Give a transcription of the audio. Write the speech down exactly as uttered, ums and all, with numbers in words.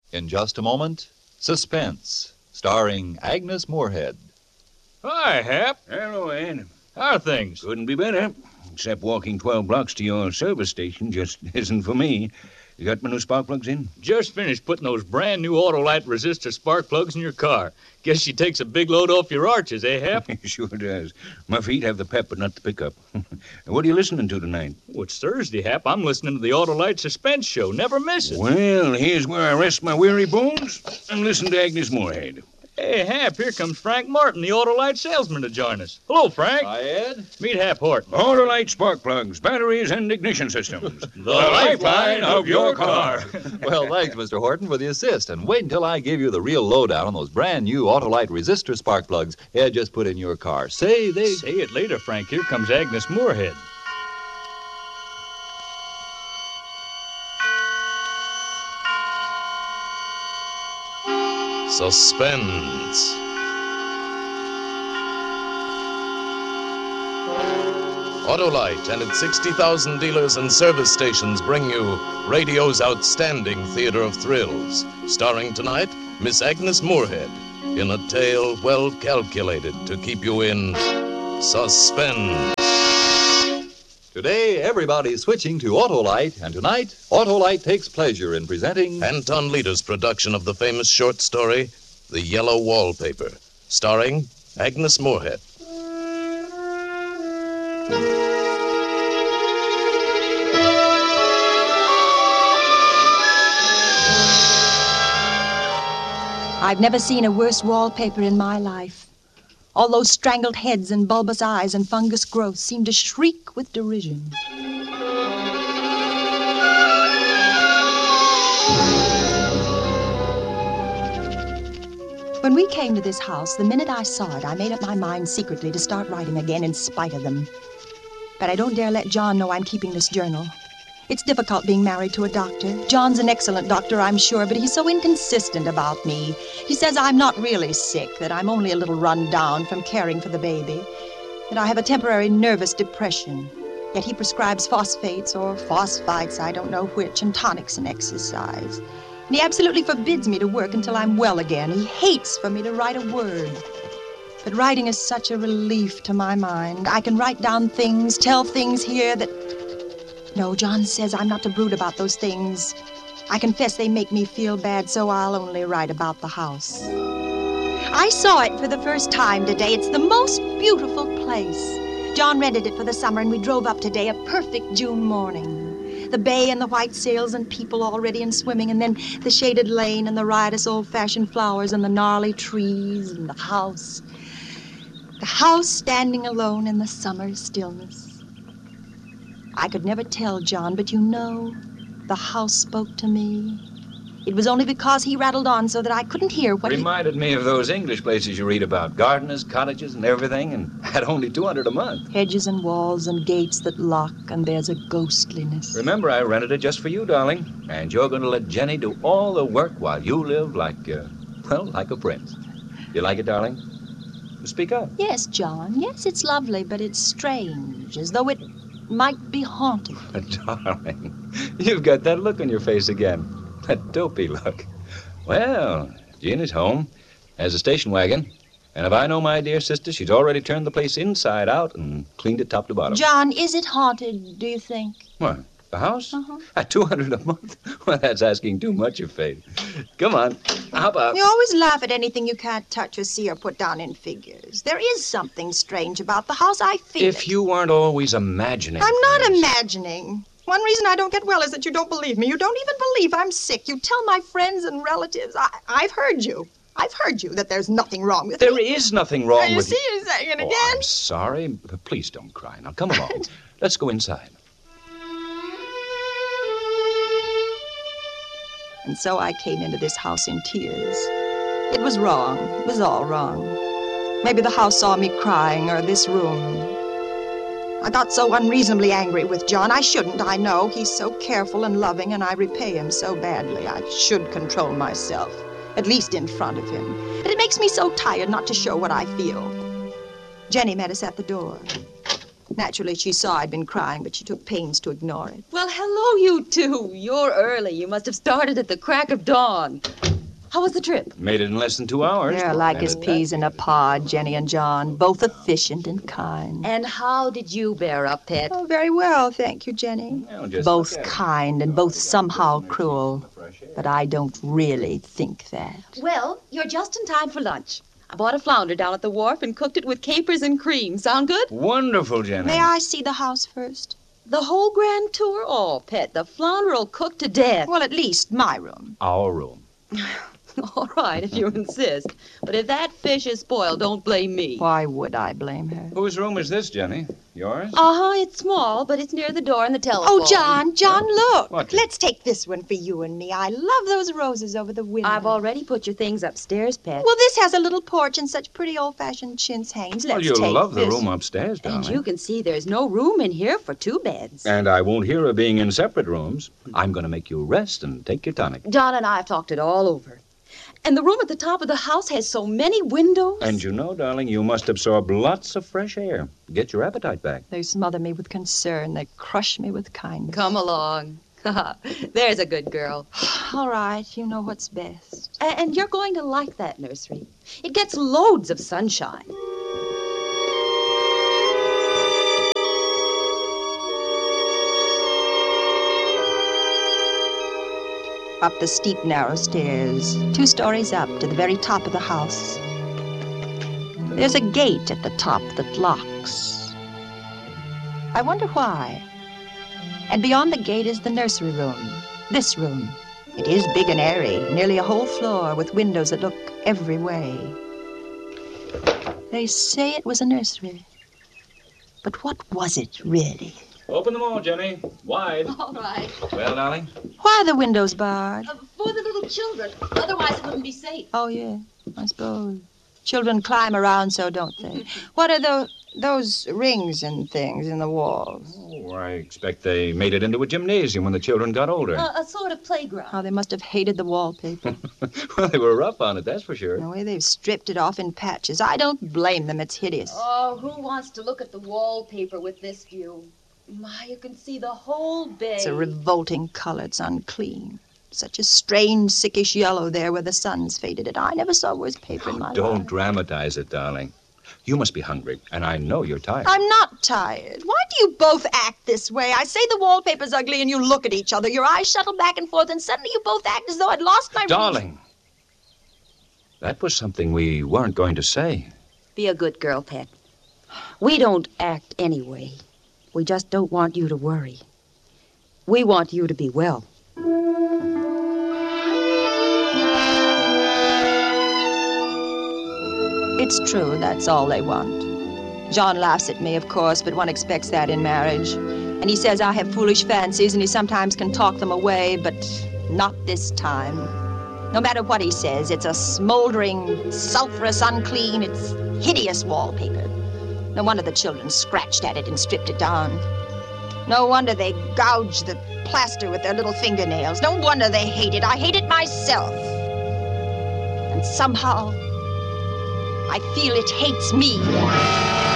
In just a moment, Suspense, starring Agnes Moorehead. Hi, Hap. Hello, Ed. How are things? Couldn't be better. Except walking twelve blocks to your service station just isn't for me. You got my new spark plugs in? Just finished putting those brand new Autolite resistor spark plugs in your car. Guess she takes a big load off your arches, eh, Hap? Sure does. My feet have the pep, but not the pickup. What are you listening to tonight? Oh, it's Thursday, Hap. I'm listening to the Autolite Suspense Show. Never miss it. Well, here's where I rest my weary bones and listen to Agnes Moorehead. Hey, Hap, here comes Frank Martin, the Autolite salesman, to join us. Hello, Frank. Hi, Ed. Meet Hap Horton. Autolite spark plugs, batteries, and ignition systems. The lifeline of your car. Well, thanks, Mister Horton, for the assist. And wait until I give you the real lowdown on those brand new Autolite resistor spark plugs Ed just put in your car. Say they... Say it later, Frank. Here comes Agnes Moorehead. Suspense. Autolite and its sixty thousand dealers and service stations bring you radio's outstanding theater of thrills. Starring tonight, Miss Agnes Moorehead, in a tale well calculated to keep you in suspense. Today, everybody's switching to Autolite, and tonight, Autolite takes pleasure in presenting... Anton Leder's production of the famous short story, The Yellow Wallpaper, starring Agnes Moorehead. I've never seen a worse wallpaper in my life. All those strangled heads and bulbous eyes and fungus growths seem to shriek with derision. When we came to this house, the minute I saw it, I made up my mind secretly to start writing again in spite of them. But I don't dare let John know I'm keeping this journal. It's difficult being married to a doctor. John's an excellent doctor, I'm sure, but he's so inconsistent about me. He says I'm not really sick, that I'm only a little run down from caring for the baby, that I have a temporary nervous depression. Yet he prescribes phosphates or phosphites, I don't know which, and tonics and exercise. And he absolutely forbids me to work until I'm well again. He hates for me to write a word. But writing is such a relief to my mind. I can write down things, tell things here that... No, John says I'm not to brood about those things. I confess they make me feel bad, so I'll only write about the house. I saw it for the first time today. It's the most beautiful place. John rented it for the summer, and we drove up today, a perfect June morning. The bay and the white sails and people already in swimming, and then the shaded lane and the riotous old-fashioned flowers and the gnarly trees and the house. The house standing alone in the summer stillness. I could never tell John, but you know, the house spoke to me. It was only because he rattled on so that I couldn't hear what Reminded he... me of those English places you read about. Gardeners, cottages, and everything, and at only two hundred a month. Hedges and walls and gates that lock, and there's a ghostliness. Remember, I rented it just for you, darling. And you're going to let Jenny do all the work while you live like, uh, well, like a prince. You like it, darling? Speak up. Yes, John. Yes, it's lovely, but it's strange, as though it might be haunted. Darling, you've got that look on your face again. That dopey look. Well, Jean is home, has a station wagon, and if I know my dear sister, she's already turned the place inside out and cleaned it top to bottom. John, is it haunted, do you think? What, the house? Uh-huh. At two hundred a month? Well, that's asking too much of Fate. Come on, hop up. You always laugh at anything you can't touch or see or put down in figures. There is something strange about the house. I feel If it. you weren't always imagining I'm not things. imagining. One reason I don't get well is that you don't believe me. You don't even believe I'm sick. You tell my friends and relatives. I, I've heard you. I've heard you that there's nothing wrong with There me. is nothing wrong you with see, you're saying it Oh, again. I'm sorry. But please don't cry. Now, come along. Let's go inside. And so I came into this house in tears. It was wrong. It was all wrong. Maybe the house saw me crying, or this room. I got so unreasonably angry with John. I shouldn't, I know. He's so careful and loving, and I repay him so badly. I should control myself, at least in front of him. But it makes me so tired not to show what I feel. Jenny met us at the door. Naturally, she saw I'd been crying, but she took pains to ignore it. Well, hello, you two. You're early. You must have started at the crack of dawn. How was the trip? Made it in less than two hours. They're like And as at peas in a pod, Jenny and John, both efficient and kind. And how did you bear up, Pet? Oh, very well, thank you, Jenny. Well, just Both look at it. kind and both somehow cruel. But I don't really think that. Well, you're just in time for lunch. I bought a flounder down at the wharf and cooked it with capers and cream. Sound good? Wonderful, Jenny. May I see the house first? The whole grand tour? Oh, Pet, the flounder'll cook to death. Well, at least my room. Our room. All right, if you insist. But if that fish is spoiled, don't blame me. Why would I blame her? Whose room is this, Jenny? Yours? Uh-huh, it's small, but it's near the door and the telephone. Oh, John, John, look. What? Let's take this one for you and me. I love those roses over the window. I've already put your things upstairs, Pet. Well, this has a little porch and such pretty old-fashioned chintz hangings. Let's Well, you'll take love the this. room upstairs, darling. And you can see there's no room in here for two beds. And I won't hear of being in separate rooms. I'm going to make you rest and take your tonic. John and I have talked it all over. And the room at the top of the house has so many windows. And you know, darling, you must absorb lots of fresh air. Get your appetite back. They smother me with concern. They crush me with kindness. Come along. There's a good girl. All right, you know what's best. A- And you're going to like that nursery. It gets loads of sunshine. Up the steep, narrow stairs, two stories up to the very top of the house. There's a gate at the top that locks. I wonder why. And beyond the gate is the nursery room. This room. It is big and airy, nearly a whole floor with windows that look every way. They say it was a nursery. But what was it, really? Open them all, Jenny. Wide. All right. Well, darling? Why are the windows barred? Uh, for the little children. Otherwise, it wouldn't be safe. Oh, yeah, I suppose. Children climb around so, don't they? What are those, those rings and things in the walls? Oh, I expect they made it into a gymnasium when the children got older. Uh, a sort of playground. How they must have hated the wallpaper. Well, they were rough on it, that's for sure. The way they've stripped it off in patches. I don't blame them. It's hideous. Oh, who wants to look at the wallpaper with this view? My, you can see the whole bay. It's a revolting color. It's unclean. Such a strange, sickish yellow there where the sun's faded it. I never saw worse paper in my Don't life. dramatize it, darling. You must be hungry, and I know you're tired. I'm not tired. Why do you both act this way? I say the wallpaper's ugly and you look at each other. Your eyes shuttle back and forth and suddenly you both act as though I'd lost my... Darling, that was something we weren't going to say. Be a good girl, Pet. We don't act anyway. We just don't want you to worry. We want you to be well. It's true, that's all they want. John laughs at me, of course, but one expects that in marriage. And he says I have foolish fancies and he sometimes can talk them away, but not this time. No matter what he says, it's a smoldering, sulfurous, unclean, it's hideous wallpaper. No wonder the children scratched at it and stripped it down. No wonder they gouged the plaster with their little fingernails. No wonder they hate it. I hate it myself. And somehow, I feel it hates me.